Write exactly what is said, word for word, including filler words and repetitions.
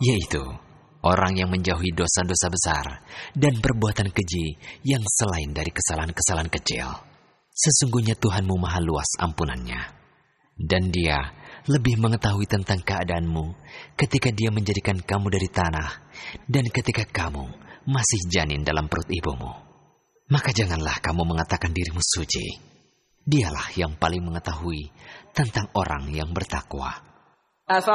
yaitu orang yang menjauhi dosa-dosa besar dan perbuatan keji yang selain dari kesalahan-kesalahan kecil. Sesungguhnya Tuhanmu maha luas ampunannya, dan Dia lebih mengetahui tentang keadaanmu ketika Dia menjadikan kamu dari tanah dan ketika kamu masih janin dalam perut ibumu. Maka janganlah kamu mengatakan dirimu suci. Dialah yang paling mengetahui tentang orang yang bertakwa.